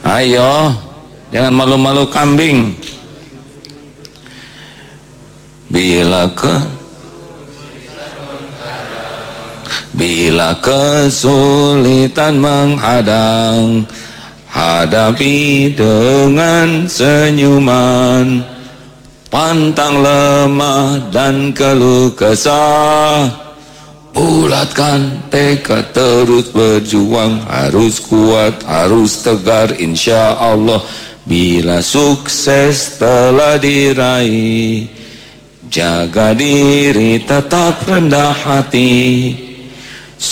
Ayo, jangan malu-malu kambing. Bila kesulitan menghadang, hadapi dengan senyuman. Pantang lemah dan keluh kesah, bulatkan tekad terus berjuang. Harus kuat, harus tegar, insya Allah. Bila sukses telah diraih, jaga diri tetap rendah hati.